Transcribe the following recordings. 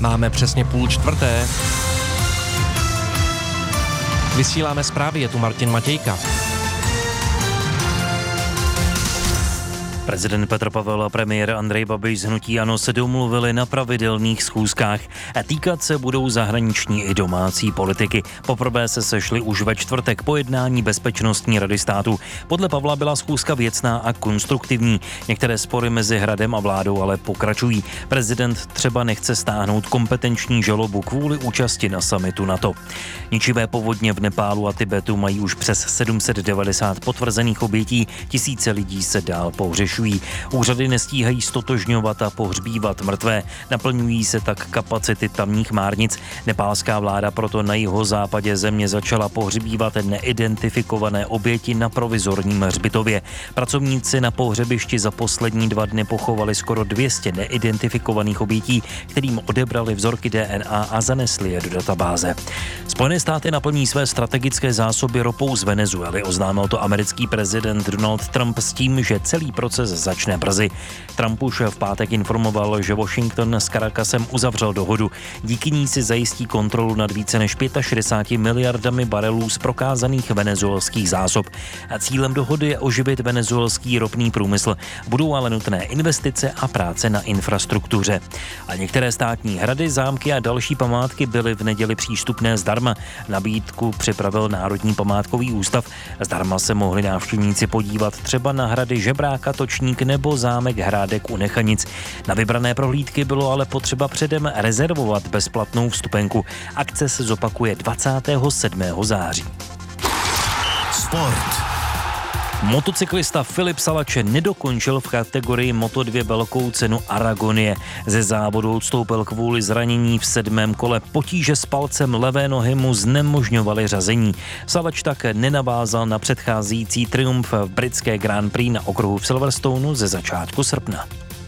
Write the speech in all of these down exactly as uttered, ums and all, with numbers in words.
Máme přesně půl čtvrté. Vysíláme zprávy, je tu Martin Matějka. Prezident Petr Pavel a premiér Andrej Babiš z hnutí ANO se domluvili na pravidelných schůzkách. A týkat se budou zahraniční i domácí politiky. Poprvé se sešli už ve čtvrtek po jednání Bezpečnostní rady státu. Podle Pavla byla schůzka věcná a konstruktivní. Některé spory mezi Hradem a vládou ale pokračují. Prezident třeba nechce stáhnout kompetenční žalobu kvůli účasti na summitu NATO. Ničivé povodně v Nepálu a Tibetu mají už přes sedm set devadesát potvrzených obětí. Tisíce lidí se dál pohřešují. Úřady nestíhají stotožňovat a pohřbívat mrtvé. Naplňují se tak kapacity tamních márnic. Nepálská vláda proto na jihozápadě země začala pohřbívat neidentifikované oběti na provizorním hřbitově. Pracovníci na pohřebišti za poslední dva dny pochovali skoro dvě stě neidentifikovaných obětí, kterým odebrali vzorky D N A a zanesli je do databáze. Spojené státy naplní své strategické zásoby ropou z Venezuely, oznámil to americký prezident Donald Trump s tím, že celý proces začne brzy. Trump už v pátek informoval, že Washington s Caracasem uzavřel dohodu. Díky ní si zajistí kontrolu nad více než šedesáti pěti miliardami barelů z prokázaných venezuelských zásob. A cílem dohody je oživit venezuelský ropný průmysl. Budou ale nutné investice a práce na infrastruktuře. A některé státní hrady, zámky a další památky byly v neděli přístupné zdarma. Nabídku připravil Národní památkový ústav. Zdarma se mohli návštěvníci podívat třeba na hrady Žebráka, Točník nebo zámek Hrádek u Nechanic. Na vybrané prohlídky bylo ale potřeba předem rezervovat bezplatnou vstupenku. Akce se zopakuje dvacátého sedmého září. Sport. Motocyklista Filip Salače nedokončil v kategorii Moto dva velkou cenu Aragonie. Ze závodu odstoupil kvůli zranění v sedmém kole. Potíže s palcem levé nohy mu znemožňovaly řazení. Salač tak nenavázal na předcházející triumf v britské Grand Prix na okruhu v Silverstoneu ze začátku srpna.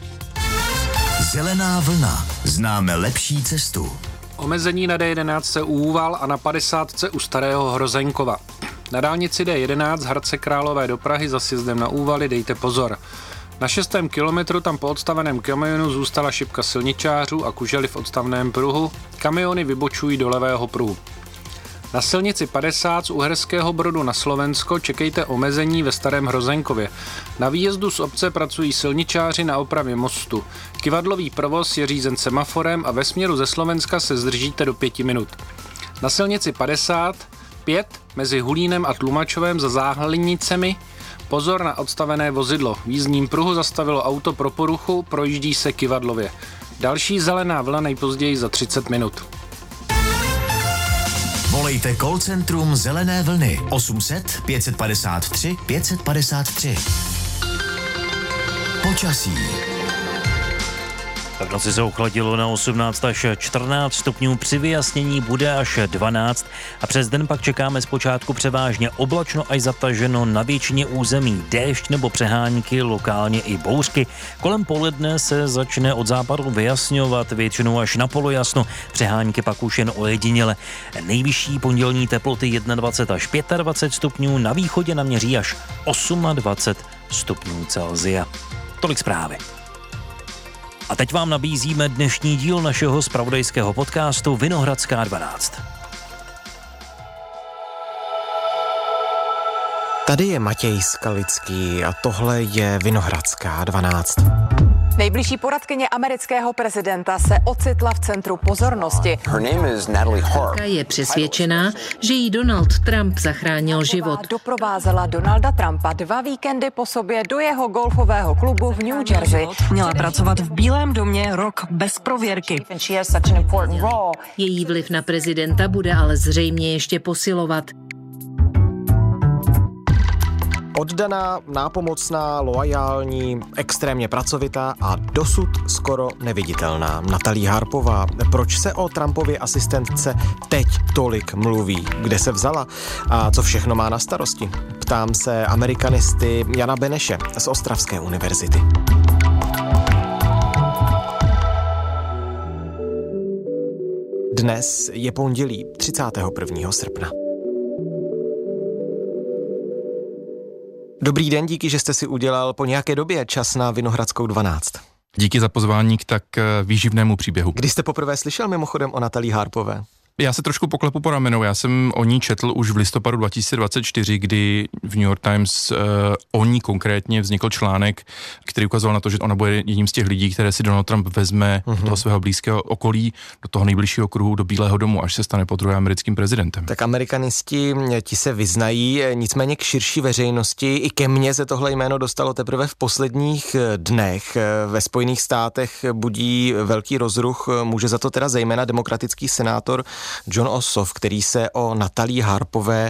Zelená vlna. Známe lepší cestu. Omezení na D jedenáct u Úval a na padesátce u Starého Hrozeňkova. Na dálnici D jedenáct z Hradce Králové do Prahy za sjezdem na Úvaly dejte pozor. Na šestém kilometru tam po odstaveném kamionu zůstala šipka silničářů a kužely v odstavném pruhu. Kamiony vybočují do levého pruhu. Na silnici padesát z Uherského Brodu na Slovensko čekejte omezení ve Starém Hrozenkově. Na výjezdu z obce pracují silničáři na opravě mostu. Kyvadlový provoz je řízen semaforem a ve směru ze Slovenska se zdržíte do pěti minut. Na silnici padesát pět mezi Hulínem a Tlumačovem za Záhlinicemi pozor na odstavené vozidlo. V jízdním pruhu zastavilo auto pro poruchu, projíždí se Kyvadlově. Další zelená vlna nejpozději za třicet minut. Volejte call centrum Zelené vlny osm set pět padesát tři pět padesát tři. Počasí. V noci se ochladilo na osmnáct až čtrnáct stupňů, při vyjasnění bude až dvanáct a přes den pak čekáme zpočátku převážně oblačno až zataženo, na většině území déšť nebo přehánky, lokálně i bouřky. Kolem poledne se začne od západu vyjasňovat, většinou až na polojasno, přehánky pak už jen ojediněle. Nejvyšší pondělní teploty dvacet jedna až dvacet pět stupňů, na východě naměří až dvacet osm stupňů Celsia. Tolik zprávy. A teď vám nabízíme dnešní díl našeho zpravodajského podcastu Vinohradská dvanáct. Tady je Matěj Skalický a tohle je Vinohradská dvanáct. Nejbližší poradkyně amerického prezidenta se ocitla v centru pozornosti. Je přesvědčená, že jí Donald Trump zachránil život. Doprovázela Donalda Trumpa dva víkendy po sobě do jeho golfového klubu v New Jersey. Měla pracovat v Bílém domě rok bez prověrky. Její vliv na prezidenta bude ale zřejmě ještě posilovat. Oddaná, nápomocná, loajální, extrémně pracovitá a dosud skoro neviditelná Natalie Harpová. Proč se o Trumpově asistentce teď tolik mluví? Kde se vzala? A co všechno má na starosti? Ptám se amerikanisty Jana Beneše z Ostravské univerzity. Dnes je pondělí třicátého prvního srpna. Dobrý den, díky, že jste si udělal po nějaké době čas na Vinohradskou dvanáct. Díky za pozvání k tak výživnému příběhu. Kdy jste poprvé slyšel mimochodem o Natalii Harpové? Já se trošku poklepu po ramenou. Já jsem o ní četl už v listopadu dva tisíce dvacet čtyři, kdy v New York Times uh, o ní konkrétně vznikl článek, který ukazoval na to, že ona bude jedním z těch lidí, které si Donald Trump vezme uh-huh. do toho svého blízkého okolí, do toho nejbližšího kruhu, do Bílého domu, až se stane podruhé americkým prezidentem. Tak amerikanisti ti se vyznají, nicméně k širší veřejnosti i ke mně se tohle jméno dostalo teprve v posledních dnech. Ve Spojených státech budí velký rozruch, může za to teda zejména demokratický senátor Jon Ossoff, který se o Natalii Harpové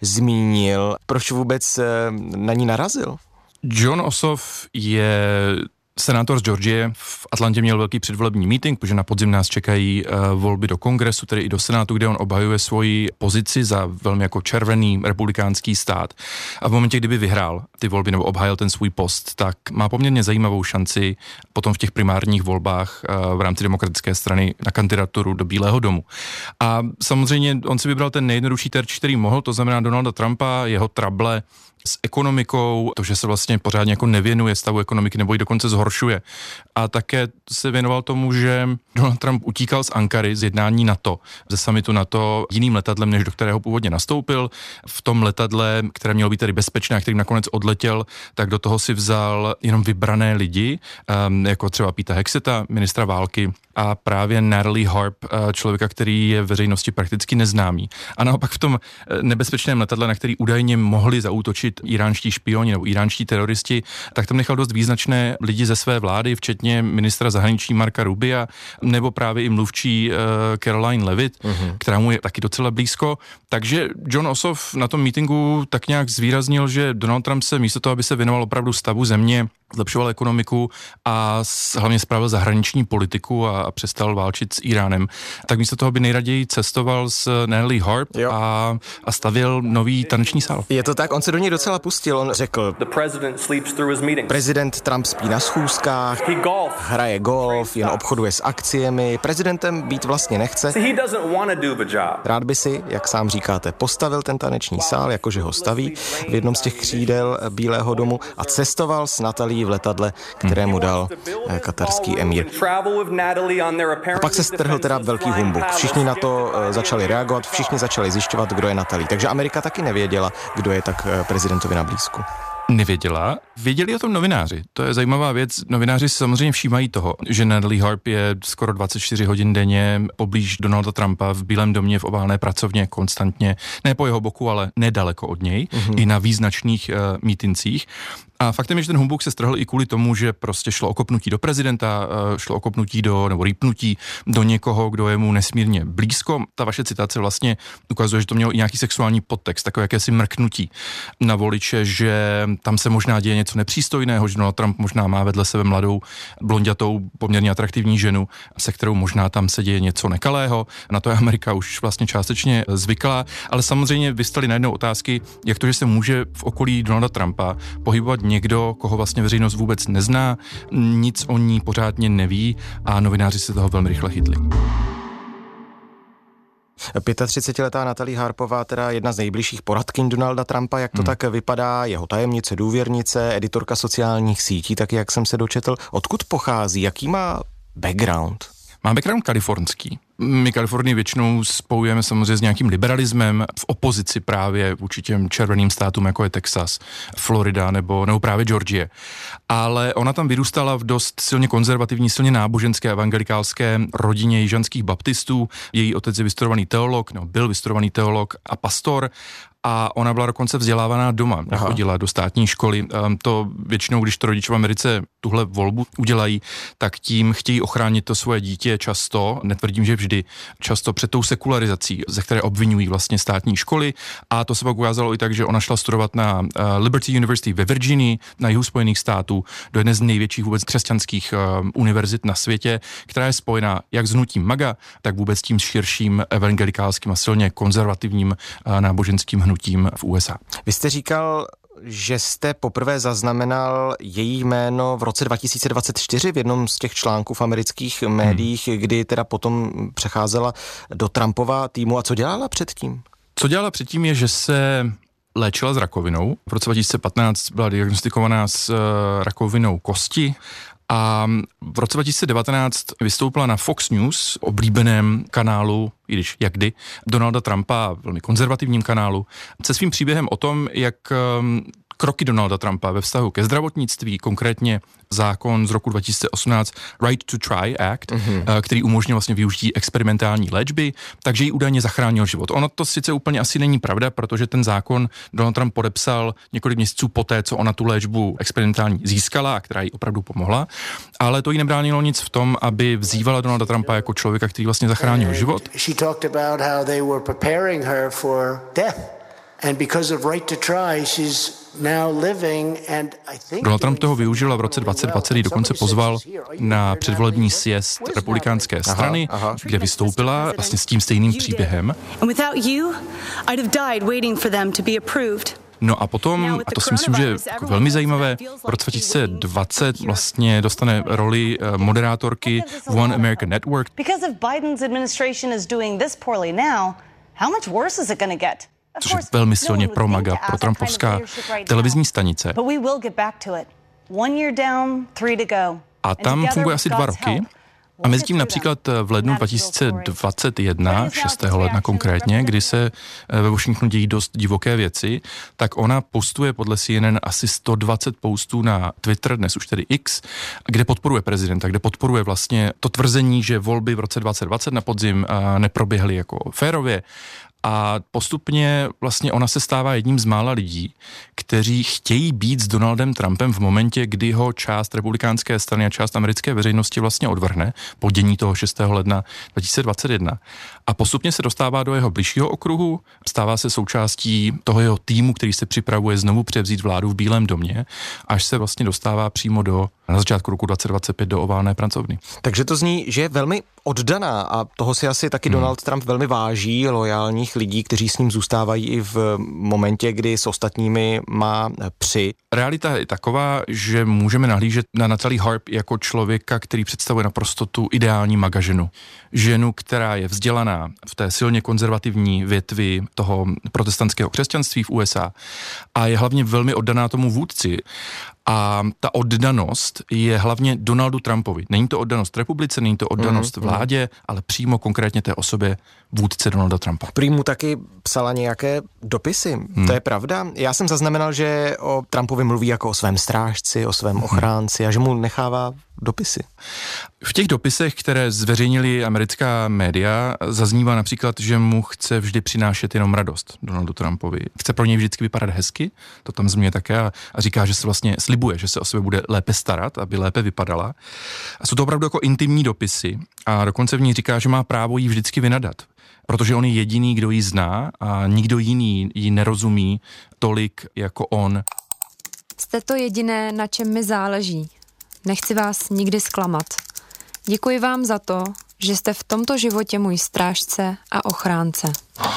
zmínil. Proč vůbec na ní narazil? Jon Ossoff je senátor z Georgie. V Atlantě měl velký předvolební meeting, protože na podzim nás čekají uh, volby do kongresu, tedy i do senátu, kde on obhajuje svoji pozici za velmi jako červený republikánský stát. A v momentě, kdyby vyhrál ty volby nebo obhájil ten svůj post, tak má poměrně zajímavou šanci potom v těch primárních volbách uh, v rámci demokratické strany na kandidaturu do Bílého domu. A samozřejmě on si vybral ten nejjednodušší terč, který mohl, to znamená Donalda Trumpa, jeho trable s ekonomikou, to, že se vlastně pořádně jako nevěnuje stavu ekonomiky nebo ji dokonce zhoršuje. A také se věnoval tomu, že Donald Trump utíkal z Ankary, z jednání NATO, ze summitu NATO jiným letadlem, než do kterého původně nastoupil. V tom letadle, které mělo být tedy bezpečné a kterým nakonec odletěl, tak do toho si vzal jenom vybrané lidi, um, jako třeba Pete Hexeta, ministra války, a právě Natalie Harp, člověka, který je veřejnosti prakticky neznámý. A naopak v tom nebezpečném letadle, na který údajně mohli zaútočit iránští špioni nebo iránští teroristi, tak tam nechal dost význačné lidi ze své vlády, včetně ministra zahraničí Marka Rubia, nebo právě i mluvčí uh, Caroline Levitt, uh-huh. která mu je taky docela blízko. Takže Jon Ossoff na tom meetingu tak nějak zvýraznil, že Donald Trump se místo toho, aby se věnoval opravdu stavu země, zlepšoval ekonomiku a hlavně spravil zahraniční politiku a, a přestal válčit s Iránem, tak místo toho by nejraději cestoval s Natalie Harp a, a stavěl nový taneční sál. Je to tak, on se do něj docela pustil, on řekl, prezident Trump spí na schůzkách, hraje golf, jen obchoduje s akciemi, prezidentem být vlastně nechce. Rád by si, jak sám říkáte, postavil ten taneční sál, jakože ho staví v jednom z těch křídel Bílého domu a cestoval s Natalí v letadle, které mu dal katarský emír. A pak se strhl teda velký humbuk. Všichni na to začali reagovat, všichni začali zjišťovat, kdo je Natalí. Takže Amerika taky nevěděla, kdo je tak prezidentovi na blízku. Nevěděla. Věděli o tom novináři. To je zajímavá věc. Novináři si samozřejmě všímají toho, že Natalie Harp je skoro dvacet čtyři hodin denně poblíž Donalda Trumpa v Bílém domě v oválné pracovně konstantně, ne po jeho boku, ale nedaleko od něj, mm-hmm. i na význačných uh, mítincích. A faktem je, že ten humbuk se strhl i kvůli tomu, že prostě šlo o kopnutí do prezidenta, šlo o kopnutí do, nebo rýpnutí do někoho, kdo je mu nesmírně blízko. Ta vaše citace vlastně ukazuje, že to mělo i nějaký sexuální podtext, takové jakési mrknutí na voliče, že tam se možná děje něco nepřístojného, že Donald Trump možná má vedle sebe mladou, blonďatou, poměrně atraktivní ženu, se kterou možná tam se děje něco nekalého. Na to je Amerika už vlastně částečně zvyklá, ale samozřejmě vystaly najednou otázky, jak to, že se může v okolí Donalda Trumpa pohybovat někdo, koho vlastně veřejnost vůbec nezná, nic o ní pořádně neví a novináři se toho velmi rychle chytli. třicetiletá Natalie Harpová, teda jedna z nejbližších poradkyň Donalda Trumpa, jak to hmm. tak vypadá, jeho tajemnice, důvěrnice, editorka sociálních sítí, tak jak jsem se dočetl. Odkud pochází, jaký má background? Má background kalifornský. My Kalifornii většinou spojujeme samozřejmě s nějakým liberalismem v opozici právě vůči těm červeným státům, jako je Texas, Florida nebo, nebo právě Georgie. Ale ona tam vyrůstala v dost silně konzervativní, silně náboženské evangelikálské rodině jižanských baptistů. Její otec je vystudovaný teolog, nebo byl vystudovaný teolog a pastor. A ona byla dokonce vzdělávaná doma, chodila do státní školy. Um, to většinou, když to rodiče v Americe tuhle volbu udělají, tak tím chtějí ochránit to svoje dítě často, netvrdím, že vždy, často před tou sekularizací, ze které obvinují vlastně státní školy. A to se pak ukázalo i tak, že ona šla studovat na uh, Liberty University ve Virginii, na jihu Spojených států, do jedné z největších vůbec křesťanských uh, univerzit na světě, která je spojená jak s hnutím MAGA, tak vůbec tím širším evangelikálským a silně konzervativním uh, náboženským hnutím tím v U S A. Vy jste říkal, že jste poprvé zaznamenal její jméno v roce dva tisíce dvacet čtyři v jednom z těch článků v amerických médiích, hmm. kdy teda potom přecházela do Trumpova týmu. A co dělala předtím? Co dělala předtím je, že se léčila s rakovinou. V roce dva tisíce patnáct byla diagnostikovaná s rakovinou kosti A v roce dva tisíce devatenáct vystoupila na Fox News, oblíbeném kanálu, i když jakdy, Donalda Trumpa, velmi konzervativním kanálu, se svým příběhem o tom, jak kroky Donalda Trumpa ve vztahu ke zdravotnictví, konkrétně zákon z roku dva tisíce osmnáct Right to Try Act, mm-hmm. který umožnil vlastně využití experimentální léčby, takže jí údajně zachránil život. Ono to sice úplně asi není pravda, protože ten zákon Donald Trump podepsal několik měsíců poté, co ona tu léčbu experimentální získala, a která jí opravdu pomohla, ale to jí nebránilo nic v tom, aby vzývala Donalda Trumpa jako člověka, který vlastně zachránil život. She talked about how they were preparing her for death. And because of Right to Try, she's now living and I think Donald Trump toho využil a v roce dvacet dvacet dokonce pozval na předvolební sjezd republikánské strany, aha, aha. kde vystoupila vlastně s tím stejným příběhem. And without you, I'd have died waiting for them to be approved. No a potom, a to si myslím, že je jako velmi zajímavé, v roce dva tisíce dvacet vlastně dostane roli moderátorky v One American Network. Because if Biden's administration is doing this poorly now, how much worse is it going to get? Což je velmi silně pro MAGA, pro trumpovská televizní stanice. A tam funguje asi dva roky. A mezi tím například v lednu dva tisíce dvacet jedna, šestého ledna konkrétně, kdy se ve Washingtonu dějí dost divoké věci, tak ona postuje podle C N N asi sto dvacet postů na Twitter, dnes už tedy X, kde podporuje prezidenta, kde podporuje vlastně to tvrzení, že volby v roce dvacet dvacet na podzim neproběhly jako férově. A postupně vlastně ona se stává jedním z mála lidí, kteří chtějí být s Donaldem Trumpem v momentě, kdy ho část republikánské strany a část americké veřejnosti vlastně odvrhne po dění toho šestého ledna dva tisíce dvacet jedna. A postupně se dostává do jeho bližšího okruhu, stává se součástí toho jeho týmu, který se připravuje znovu převzít vládu v Bílém domě, až se vlastně dostává přímo do, na začátku roku dvacet dvacet pět do oválné pracovny. Takže to zní, že je velmi oddaná a toho si asi taky hmm. Donald Trump velmi váží, loajálních lidí, kteří s ním zůstávají i v momentě, kdy s ostatními má při. Realita je taková, že můžeme nahlížet na Natalie Harp jako člověka, který představuje naprosto tu ideální MAGA ženu. Ženu, která je vzdělaná v té silně konzervativní větvi toho protestantského křesťanství v U S A a je hlavně velmi oddaná tomu vůdci. A ta oddanost je hlavně Donaldu Trumpovi. Není to oddanost republice, není to oddanost vládě, ale přímo konkrétně té osobě vůdce Donalda Trumpa. Prý mu taky psala nějaké dopisy, hmm. to je pravda. Já jsem zaznamenal, že o Trumpovi mluví jako o svém strážci, o svém ochránci a že mu nechává dopisy. V těch dopisech, které zveřejnili americká média, zaznívá například, že mu chce vždy přinášet jenom radost Donaldu Trumpovi. Chce pro něj vždycky vypadat hezky, to tam zmiňuje také a, a říká, že se vlastně slibuje, že se o sebe bude lépe starat, aby lépe vypadala. A jsou to opravdu jako intimní dopisy a dokonce v ní říká, že má právo jí vždycky vynadat, protože on je jediný, kdo ji zná a nikdo jiný ji nerozumí tolik jako on. Jste to jediné, na čem mi záleží. Nechci vás nikdy zklamat. Děkuji vám za to, že jste v tomto životě můj strážce a ochránce.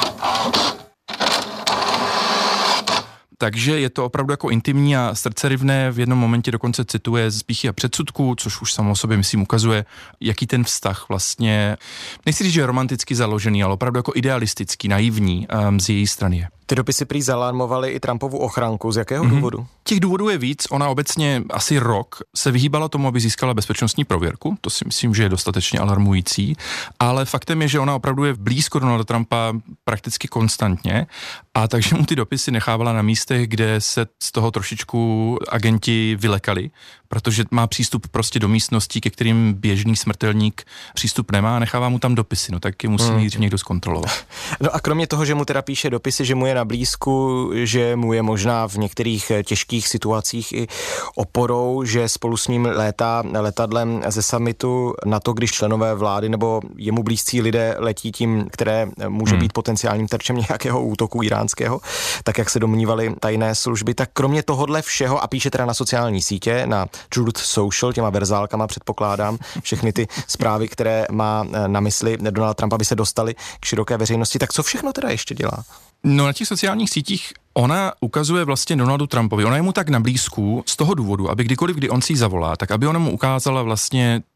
Takže je to opravdu jako intimní a srdcerivné, v jednom momentě dokonce cituje z Pýchy a předsudků, což už samo o sobě, myslím, ukazuje, jaký ten vztah vlastně, nechci říct, že je romanticky založený, ale opravdu jako idealistický, naivní um, z její strany je. Ty dopisy prý zalarmovaly i Trumpovu ochranku. Z jakého mm-hmm. důvodu? Těch důvodů je víc. Ona obecně asi rok se vyhýbala tomu, aby získala bezpečnostní prověrku. To si myslím, že je dostatečně alarmující. Ale faktem je, že ona opravdu je blízko Donalda Trumpa prakticky konstantně a takže mu ty dopisy nechávala na místech, kde se z toho trošičku agenti vylekali, protože má přístup prostě do místností, ke kterým běžný smrtelník přístup nemá a nechává mu tam dopisy. No tak je musí mm. někdo zkontrolovat. No a kromě toho, že mu teda píše dopisy, že mu je na blízku, že mu je možná v některých těžkých situacích i oporou, že spolu s ním létá letadlem ze summitu na to, když členové vlády nebo jemu blízcí lidé letí tím, které může hmm. být potenciálním terčem nějakého útoku iránského, tak jak se domnívaly tajné služby, tak kromě tohodle všeho, a píše teda na sociální sítě, na Truth Social, těma verzálkama předpokládám, všechny ty zprávy, které má na mysli Donald Trump, aby se dostali k široké veřejnosti, tak co všechno teda ještě dělá? No na těch sociálních sítích ona ukazuje vlastně Donaldu Trumpovi, ona je mu tak na blízku z toho důvodu, aby kdykoliv, kdy on si ji zavolá, tak aby ona mu ukázala vlastně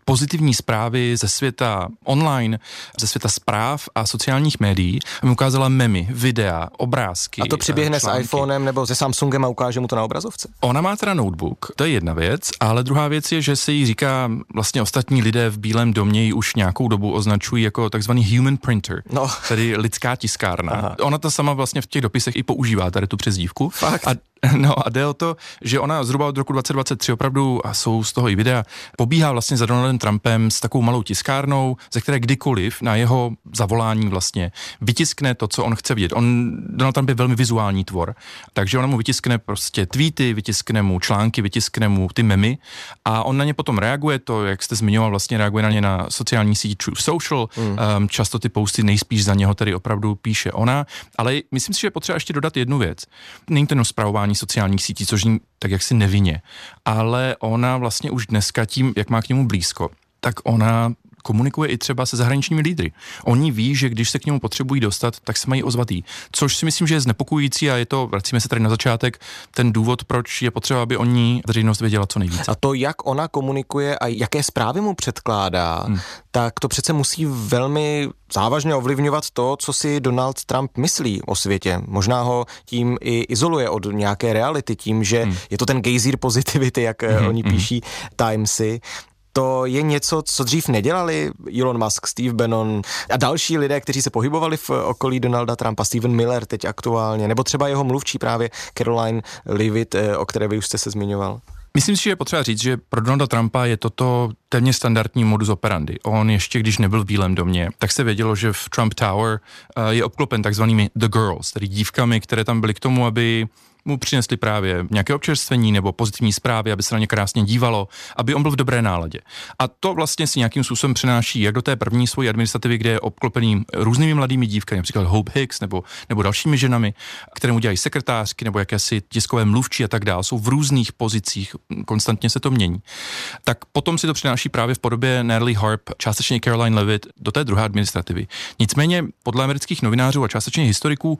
pozitivní zprávy ze světa online, ze světa zpráv a sociálních médií. A mi ukázala memy, videa, obrázky. A to přiběhne články. S iPhonem nebo se Samsungem a ukáže mu to na obrazovce? Ona má teda notebook, to je jedna věc, ale druhá věc je, že se jí říká, vlastně ostatní lidé v Bílém domě ji už nějakou dobu označují jako takzvaný human printer, no. tedy lidská tiskárna. Aha. Ona to sama vlastně v těch dopisech i používá, tady tu přezdívku. Fakt? A No a jde o to, že ona zhruba od roku dvacet dvacet tři opravdu, a jsou z toho i videa, pobíhá vlastně za Donaldem Trumpem s takovou malou tiskárnou, ze které kdykoliv na jeho zavolání vlastně vytiskne to, co on chce vidět. On, Donald Trump je velmi vizuální tvor, takže ona mu vytiskne prostě tweety, vytiskne mu články, vytiskne mu ty memy a on na ně potom reaguje, to, jak jste zmiňoval, vlastně reaguje na ně na sociální síť Truth Social, hmm. um, často ty posty nejspíš za něho tedy opravdu píše ona, ale myslím si, že je potřeba ještě dodat jednu věc. Není to jenom zpravování sociálních sítí, což ní tak jaksi nevinně, ale ona vlastně už dneska tím, jak má k němu blízko, tak ona komunikuje i třeba se zahraničními lídry. Oni ví, že když se k němu potřebují dostat, tak se mají ozvat jí. Což si myslím, že je znepokojující a je to, vracíme se tady na začátek, ten důvod, proč je potřeba, aby o ní veřejnost věděla co nejvíce. A to, jak ona komunikuje a jaké zprávy mu předkládá, hmm. tak to přece musí velmi závažně ovlivňovat to, co si Donald Trump myslí o světě. Možná ho tím i izoluje od nějaké reality, tím, že hmm. je to ten gejzír pozitivity, jak hmm. oni píší Timesy. To je něco, co dřív nedělali Elon Musk, Steve Bannon a další lidé, kteří se pohybovali v okolí Donalda Trumpa, Stephen Miller teď aktuálně, nebo třeba jeho mluvčí právě Caroline Leavitt, o které vy už jste se zmiňoval. Myslím si, že je potřeba říct, že pro Donalda Trumpa je toto téměř standardní modus operandi. On ještě, když nebyl v Bílém domě, tak se vědělo, že v Trump Tower je obklopen takzvanými the girls, tedy dívkami, které tam byly k tomu, aby mu přinesli právě nějaké občerstvení nebo pozitivní zprávy, aby se na ně krásně dívalo, aby on byl v dobré náladě. A to vlastně si nějakým způsobem přenáší jak do té první svojí administrativy, kde je obklopený různými mladými dívkami, například Hope Hicks nebo, nebo dalšími ženami, které mu dělají sekretářky nebo jakési tiskové mluvčí a tak dále. Jsou v různých pozicích, konstantně se to mění. Tak potom si to přenáší právě v podobě Natalie Harp, částečně Caroline Leavitt do té druhé administrativy. Nicméně podle amerických novinářů a částečně historiků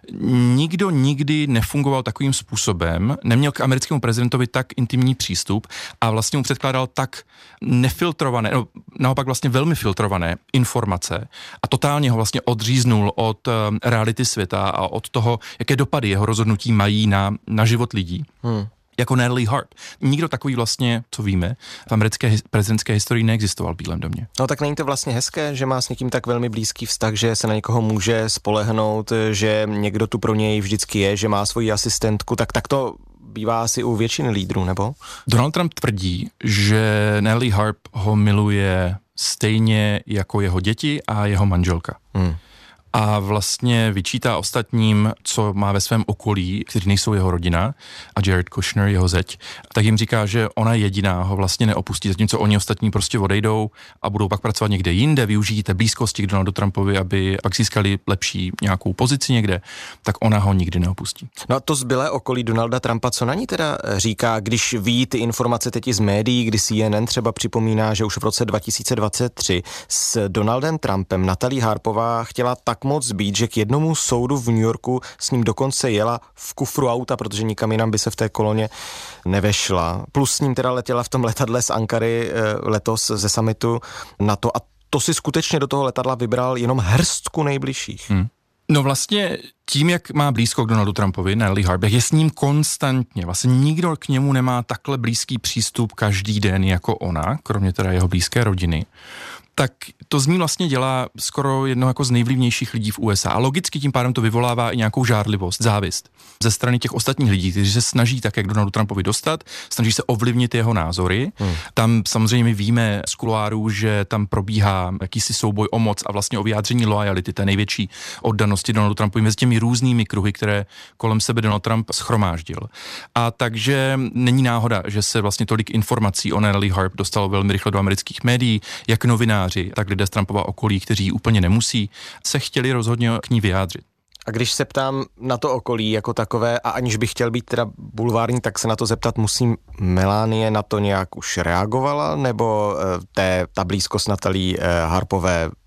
nikdo nikdy nefungoval tak takovým způsobem, neměl k americkému prezidentovi tak intimní přístup a vlastně mu předkládal tak nefiltrované, no, naopak vlastně velmi filtrované informace a totálně ho vlastně odříznul od uh, reality světa a od toho, jaké dopady jeho rozhodnutí mají na, na život lidí. Hmm. Jako Natalie Harp. Nikdo takový vlastně, co víme, v americké his- prezidentské historii neexistoval v Bílém domě. No tak není to vlastně hezké, že má s někým tak velmi blízký vztah, že se na někoho může spolehnout, že někdo tu pro něj vždycky je, že má svoji asistentku, tak tak to bývá asi u většiny lídrů, nebo? Donald Trump tvrdí, že Natalie Harp ho miluje stejně jako jeho děti a jeho manželka. Hmm. A vlastně vyčítá ostatním, co má ve svém okolí, kteří nejsou jeho rodina, a Jared Kushner, jeho zeď, tak jim říká, že ona jediná ho vlastně neopustí, zatímco oni ostatní prostě odejdou a budou pak pracovat někde jinde, využijí té blízkosti k Donaldu Trumpovi, aby pak získali lepší nějakou pozici někde, tak ona ho nikdy neopustí. No a to zbylé okolí Donalda Trumpa, co na ní teda říká, když ví ty informace teď z médií, kdy C N N třeba připomíná, že už v roce dva tisíce dvacet tři s Donaldem Trumpem Natalie Harpová chtěla tak moc být, že k jednomu soudu v New Yorku s ním dokonce jela v kufru auta, protože nikam jinam by se v té koloně nevešla. Plus s ním teda letěla v tom letadle z Ankary letos ze summitu NATO a to si skutečně do toho letadla vybral jenom hrstku nejbližších. Hmm. No vlastně tím, jak má blízko k Donaldu Trumpovi, Natalie Harp, je s ním konstantně. Vlastně nikdo k němu nemá takhle blízký přístup každý den jako ona, kromě teda jeho blízké rodiny. Tak to z ní vlastně dělá skoro jednoho jako z nejvlivnějších lidí v U S A. A logicky tím pádem to vyvolává i nějakou žárlivost, závist ze strany těch ostatních lidí, kteří se snaží také k Donaldu Trumpovi dostat, snaží se ovlivnit jeho názory. Hmm. Tam samozřejmě my víme z kuloárů, že tam probíhá jakýsi souboj o moc a vlastně o vyjádření loajality, té největší oddanosti Donaldu Trumpovi mezi těmi různými kruhy, které kolem sebe Donald Trump schromáždil. A takže není náhoda, že se vlastně tolik informací o Natalie Harp dostalo velmi rychle do amerických médií, jak novináři, tak lidé z Trumpova okolí, kteří úplně nemusí, se chtěli rozhodně k ní vyjádřit. A když se ptám na to okolí jako takové, a aniž bych chtěl být teda bulvární, tak se na to zeptat musím, Melanie na to nějak už reagovala, nebo té, ta blízkost Natalie Harpové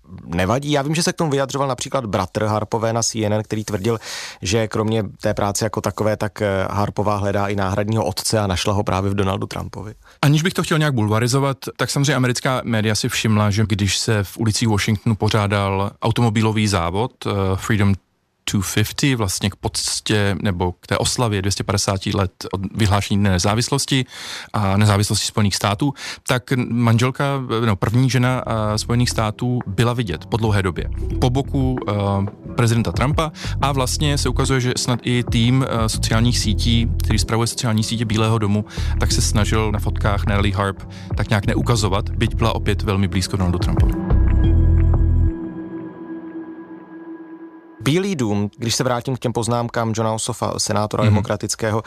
nevadí? Já vím, že se k tomu vyjadřoval například bratr Harpové na C N N, který tvrdil, že kromě té práce jako takové, tak Harpová hledá i náhradního otce a našla ho právě v Donaldu Trumpovi. Aniž bych to chtěl nějak bulvarizovat, tak samozřejmě americká média si všimla, že když se v ulicích Washingtonu pořádal automobilový závod uh, Freedom dvě stě padesát, vlastně k poctě nebo k té oslavě dvě stě padesát let od vyhlášení Dne nezávislosti a nezávislosti Spojených států, tak manželka, no, první žena Spojených států byla vidět po dlouhé době po boku uh, prezidenta Trumpa a vlastně se ukazuje, že snad i tým uh, sociálních sítí, který spravuje sociální sítě Bílého domu, tak se snažil na fotkách Natalie Harp tak nějak neukazovat, byť byla opět velmi blízko Donaldu Trumpovi. Bílý dům, když se vrátím k těm poznámkám Johna Ossofa, senátora mm. demokratického,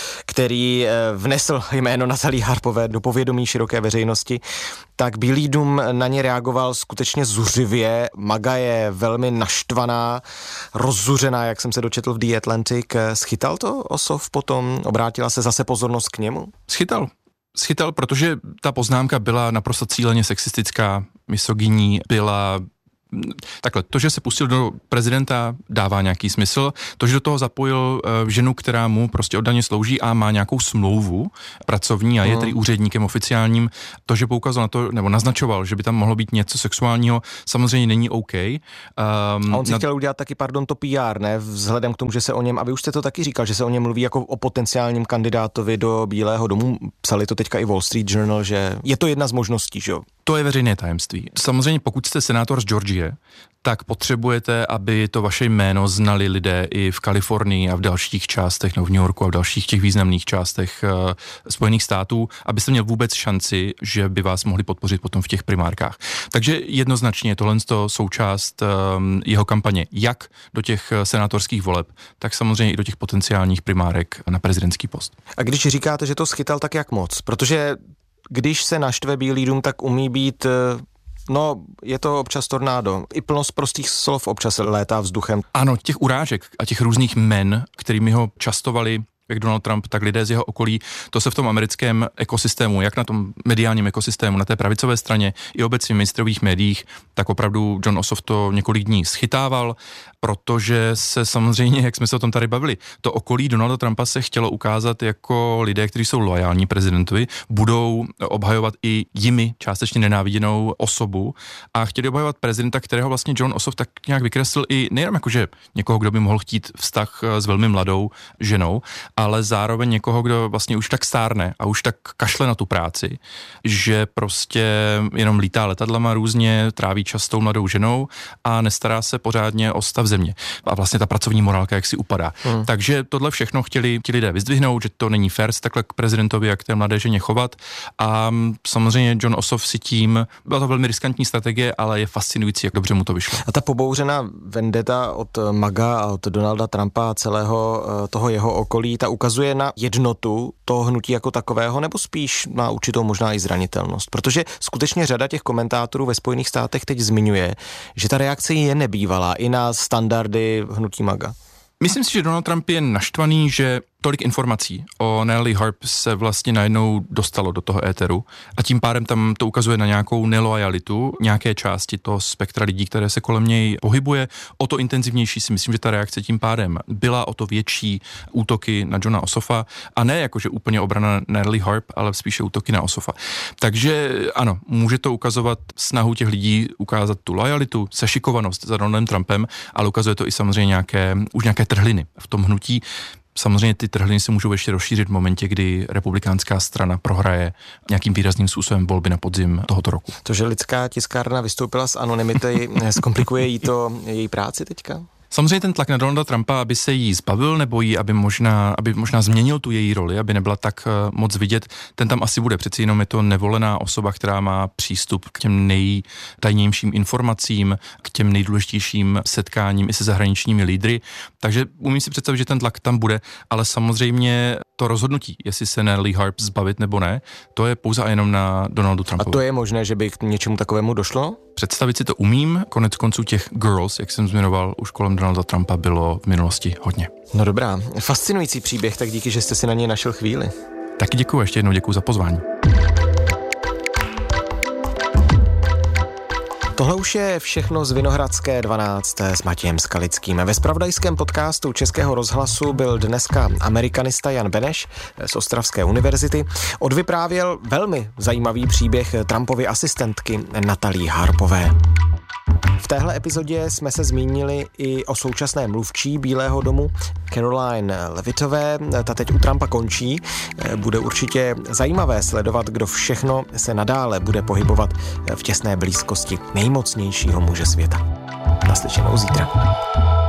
který vnesl jméno Natalie Harpové do povědomí široké veřejnosti, tak Bílý dům na ně reagoval skutečně zuřivě. MAGA je velmi naštvaná, rozzuřená, jak jsem se dočetl v The Atlantic. Schytal to Ossoff potom? Obrátila se zase pozornost k němu? Schytal. Schytal, protože ta poznámka byla naprosto cíleně sexistická, misogyní, byla... Takhle, to, že se pustil do prezidenta, dává nějaký smysl. To, že do toho zapojil uh, ženu, která mu prostě oddaně slouží a má nějakou smlouvu pracovní a je tedy úředníkem oficiálním, to, že poukázal na to, nebo naznačoval, že by tam mohlo být něco sexuálního, samozřejmě není OK. Um, a on si na... chtěl udělat taky, pardon, to P R, ne? Vzhledem k tomu, že se o něm, a vy už jste to taky říkal, že se o něm mluví jako o potenciálním kandidátovi do Bílého domu. Psali to teďka i Wall Street Journal, že je to jedna z možností, že jo? To je veřejné tajemství. Samozřejmě, pokud jste senátor z Georgie, tak potřebujete, aby to vaše jméno znali lidé i v Kalifornii a v dalších částech, no v New Yorku a v dalších těch významných částech uh, Spojených států, abyste měl vůbec šanci, že by vás mohli podpořit potom v těch primárkách. Takže jednoznačně tohle je součást um, jeho kampaně, jak do těch senátorských voleb, tak samozřejmě i do těch potenciálních primárek na prezidentský post. A když říkáte, že to schytal, tak jak moc? Protože když se naštve Bílý dům, tak umí být, no, je to občas tornádo. I plnost prostých slov občas létá vzduchem. Ano, těch urážek a těch různých men, kterými ho častovali jak Donald Trump, tak lidé z jeho okolí, to se v tom americkém ekosystému, jak na tom mediálním ekosystému, na té pravicové straně i obecně v mainstreamových médiích, tak opravdu John Ossoff to několik dní schytával, protože se samozřejmě, jak jsme se o tom tady bavili, to okolí Donalda Trumpa se chtělo ukázat jako lidé, kteří jsou loajální prezidentovi, budou obhajovat i jimi částečně nenáviděnou osobu a chtěli obhajovat prezidenta, kterého vlastně John Ossoff tak nějak vykreslil i nejenom jakože někoho, kdo by mohl chtít vztah s velmi mladou ženou, ale zároveň někoho, kdo vlastně už tak stárne a už tak kašle na tu práci, že prostě jenom lítá letadlama různě, tráví čas s tou mladou ženou a nestará se pořádně o stav země. A vlastně ta pracovní morálka jak si upadá. Hmm. Takže tohle všechno chtěli ti lidé vyzdvihnout, že to není fér se takhle k prezidentovi, jak té mladé ženě chovat. A samozřejmě John Ossoff si tím, byla to velmi riskantní strategie, ale je fascinující, jak dobře mu to vyšlo. A ta pobouřená vendeta od MAGA a od Donalda Trumpa a celého toho jeho okolí, ta ukazuje na jednotu toho hnutí jako takového, nebo spíš na určitou možná i zranitelnost? Protože skutečně řada těch komentátorů ve Spojených státech teď zmiňuje, že ta reakce je nebývalá i na standardy hnutí MAGA. Myslím si, že Donald Trump je naštvaný, že tolik informací o Natalie Harp se vlastně najednou dostalo do toho éteru a tím pádem tam to ukazuje na nějakou nelojalitu nějaké části toho spektra lidí, které se kolem něj pohybuje. O to intenzivnější si myslím, že ta reakce tím pádem byla, o to větší útoky na Johna Ossoffa a ne jakože úplně obrana Natalie Harp, ale spíše útoky na Ossoffa. Takže ano, může to ukazovat snahu těch lidí ukázat tu lojalitu, sešikovanost za Donaldem Trumpem, ale ukazuje to i samozřejmě nějaké, už nějaké trhliny v tom hnutí. Samozřejmě ty trhliny se můžou ještě rozšířit v momentě, kdy republikánská strana prohraje nějakým výrazným způsobem volby na podzim tohoto roku. To, že lidská tiskárna vystoupila z anonymity, zkomplikuje jí to její práci teďka? Samozřejmě ten tlak na Donalda Trumpa, aby se jí zbavil, nebo jí, aby možná, aby možná změnil tu její roli, aby nebyla tak uh, moc vidět, ten tam asi bude. Přeci jenom je to nevolená osoba, která má přístup k těm nejtajnějším informacím, k těm nejdůležitějším setkáním i se zahraničními lídry. Takže umím si představit, že ten tlak tam bude, ale samozřejmě to rozhodnutí, jestli se Natalie Harp zbavit nebo ne, to je pouze a jenom na Donaldu Trumpovi. A to je možné, že by k něčemu takovému došlo? Představit si to umím, konec konců těch girls, jak jsem zmiňoval, už kolem Donalda Trumpa bylo v minulosti hodně. No dobrá, fascinující příběh, tak díky, že jste si na něj našel chvíli. Taky děkuji, ještě jednou děkuji za pozvání. Tohle už je všechno z Vinohradské dvanáct s Matějem Skalickým. Ve zpravodajském podcastu Českého rozhlasu byl dneska amerikanista Jan Beneš z Ostravské univerzity. Odvyprávěl velmi zajímavý příběh Trumpovy asistentky Natalie Harpové. V téhle epizodě jsme se zmínili i o současné mluvčí Bílého domu Caroline Levittové. Ta teď u Trumpa končí. Bude určitě zajímavé sledovat, kdo všechno se nadále bude pohybovat v těsné blízkosti nejmocnějšího muže světa. Naslyšenou zítra.